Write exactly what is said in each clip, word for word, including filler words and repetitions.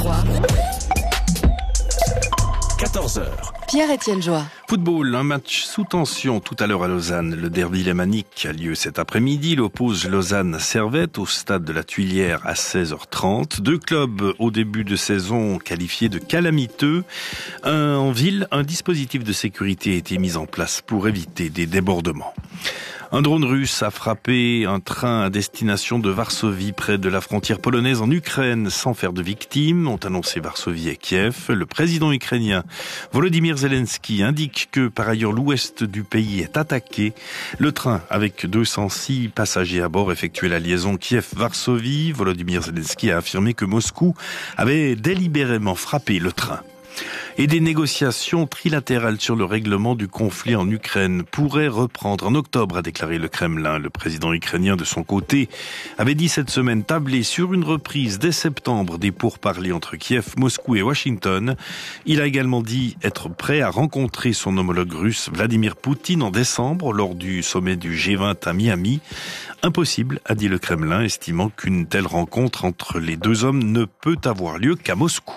trois. quatorze heures. Pierre-Étienne Joie. Football, un match sous tension tout à l'heure à Lausanne. Le derby lémanique a lieu cet après-midi. Il oppose Lausanne-Servette au stade de la Tuilière à seize heures trente. Deux clubs au début de saison qualifiés de calamiteux. Un, en ville, un dispositif de sécurité a été mis en place pour éviter des débordements. Un drone russe a frappé un train à destination de Varsovie près de la frontière polonaise en Ukraine sans faire de victimes, ont annoncé Varsovie et Kiev. Le président ukrainien Volodymyr Zelensky indique que par ailleurs l'ouest du pays est attaqué. Le train avec deux cent six passagers à bord effectuait la liaison Kiev-Varsovie. Volodymyr Zelensky a affirmé que Moscou avait délibérément frappé le train. Et des négociations trilatérales sur le règlement du conflit en Ukraine pourraient reprendre en octobre, a déclaré le Kremlin. Le président ukrainien, de son côté, avait dit cette semaine tabler sur une reprise dès septembre des pourparlers entre Kiev, Moscou et Washington. Il a également dit être prêt à rencontrer son homologue russe Vladimir Poutine en décembre lors du sommet du G vingt à Miami. Impossible, a dit le Kremlin, estimant qu'une telle rencontre entre les deux hommes ne peut avoir lieu qu'à Moscou.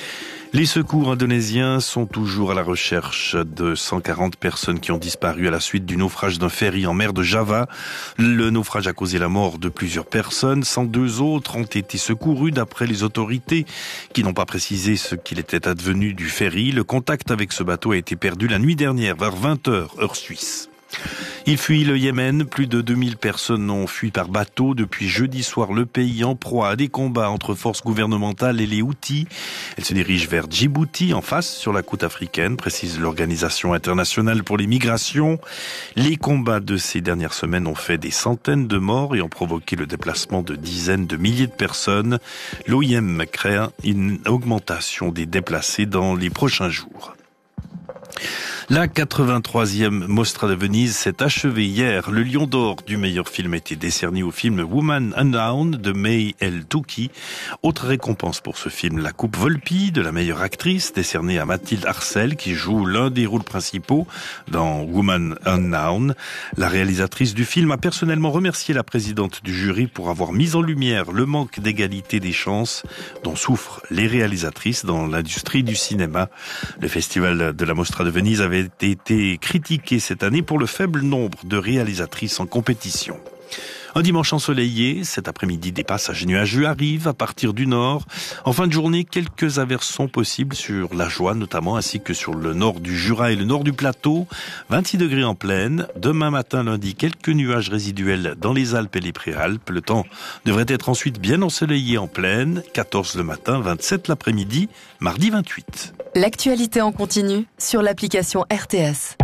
Les secours indonésiens sont toujours à la recherche de cent quarante personnes qui ont disparu à la suite du naufrage d'un ferry en mer de Java. Le naufrage a causé la mort de plusieurs personnes. cent deux autres ont été secourus d'après les autorités qui n'ont pas précisé ce qu'il était advenu du ferry. Le contact avec ce bateau a été perdu la nuit dernière vers vingt heures, heure suisse. Il fuit le Yémen. Plus de deux mille personnes ont fui par bateau depuis jeudi soir le pays en proie à des combats entre forces gouvernementales et les Houthis. Elles se dirigent vers Djibouti, en face, sur la côte africaine, précise l'Organisation internationale pour les migrations. Les combats de ces dernières semaines ont fait des centaines de morts et ont provoqué le déplacement de dizaines de milliers de personnes. L'O I M craint une augmentation des déplacés dans les prochains jours. La quatre-vingt-troisième Mostra de Venise s'est achevée hier. Le Lion d'Or du meilleur film a été décerné au film Woman Unknown de May El Touki. Autre récompense pour ce film, la Coupe Volpi de la meilleure actrice, décernée à Mathilde Arcel, qui joue l'un des rôles principaux dans Woman Unknown. La réalisatrice du film a personnellement remercié la présidente du jury pour avoir mis en lumière le manque d'égalité des chances dont souffrent les réalisatrices dans l'industrie du cinéma. Le festival de la Mostra de Venise avait été critiqué cette année pour le faible nombre de réalisatrices en compétition. Un dimanche ensoleillé, cet après-midi des passages nuageux arrivent à partir du nord. En fin de journée, quelques averses sont possibles sur la Joie notamment, ainsi que sur le nord du Jura et le nord du plateau. vingt-six degrés en plaine. Demain matin, lundi, quelques nuages résiduels dans les Alpes et les Préalpes. Le temps devrait être ensuite bien ensoleillé en plaine. quatorze le matin, vingt-sept l'après-midi, mardi vingt-huit. L'actualité en continu sur l'application R T S.